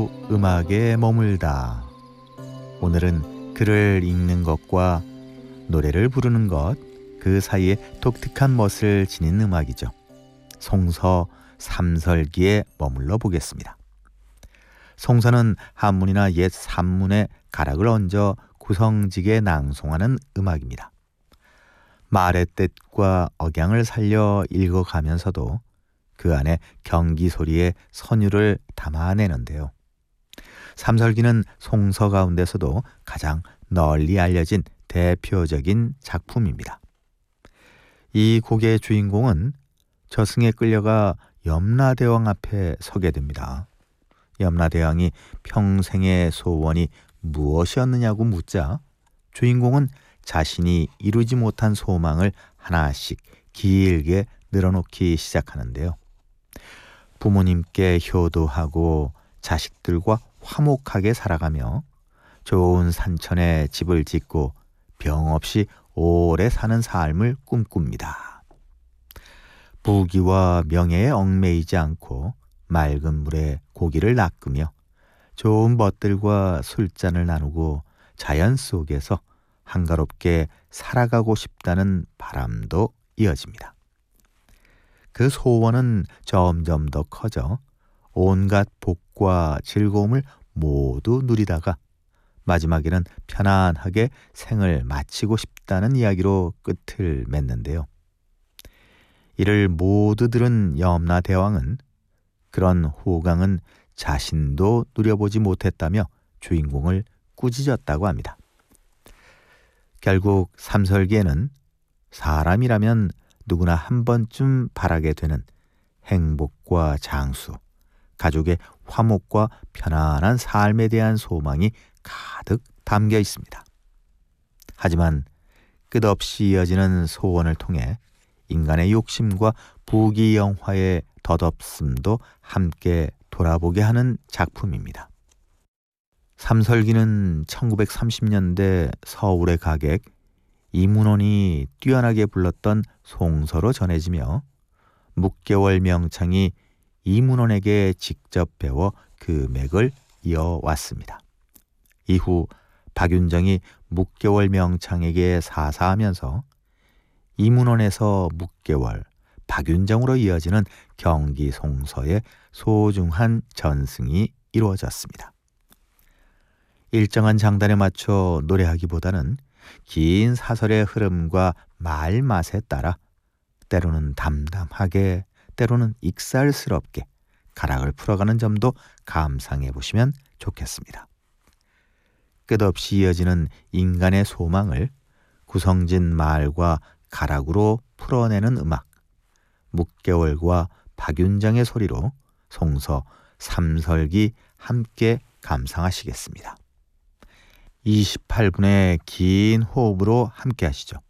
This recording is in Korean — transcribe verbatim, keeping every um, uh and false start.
하루 음악에 머물다. 오늘은 글을 읽는 것과 노래를 부르는 것, 그 사이에 독특한 멋을 지닌 음악이죠. 송서 삼설기에 머물러 보겠습니다. 송서는 한문이나 옛 산문에 가락을 얹어 구성지게 낭송하는 음악입니다. 말의 뜻과 억양을 살려 읽어가면서도 그 안에 경기 소리의 선율을 담아내는데요. 삼설기는 송서 가운데서도 가장 널리 알려진 대표적인 작품입니다. 이 곡의 주인공은 저승에 끌려가 염라대왕 앞에 서게 됩니다. 염라대왕이 평생의 소원이 무엇이었느냐고 묻자 주인공은 자신이 이루지 못한 소망을 하나씩 길게 늘어놓기 시작하는데요. 부모님께 효도하고 자식들과 화목하게 살아가며 좋은 산천에 집을 짓고 병 없이 오래 사는 삶을 꿈꿉니다. 부귀와 명예에 얽매이지 않고 맑은 물에 고기를 낚으며 좋은 벗들과 술잔을 나누고 자연 속에서 한가롭게 살아가고 싶다는 바람도 이어집니다. 그 소원은 점점 더 커져 온갖 복과 즐거움을 모두 누리다가 마지막에는 편안하게 생을 마치고 싶다는 이야기로 끝을 맺는데요. 이를 모두 들은 염라대왕은 그런 호강은 자신도 누려보지 못했다며 주인공을 꾸짖었다고 합니다. 결국 삼설기에는 사람이라면 누구나 한 번쯤 바라게 되는 행복과 장수, 가족의 화목과 편안한 삶에 대한 소망이 가득 담겨 있습니다. 하지만 끝없이 이어지는 소원을 통해 인간의 욕심과 부귀영화의 덧없음도 함께 돌아보게 하는 작품입니다. 삼설기는 천구백삼십 년대 서울의 가객 이문원이 뛰어나게 불렀던 송서로 전해지며 묵개월 명창이 이문원에게 직접 배워 그 맥을 이어왔습니다. 이후 박윤정이 묵개월 명창에게 사사하면서 이문원에서 묵개월, 박윤정으로 이어지는 경기 송서의 소중한 전승이 이루어졌습니다. 일정한 장단에 맞춰 노래하기보다는 긴 사설의 흐름과 말 맛에 따라 때로는 담담하게, 때로는 익살스럽게 가락을 풀어가는 점도 감상해 보시면 좋겠습니다. 끝없이 이어지는 인간의 소망을 구성진 말과 가락으로 풀어내는 음악, 묵개월과 박윤정의 소리로 송서 삼설기 함께 감상하시겠습니다. 이십팔 분의 긴 호흡으로 함께 하시죠.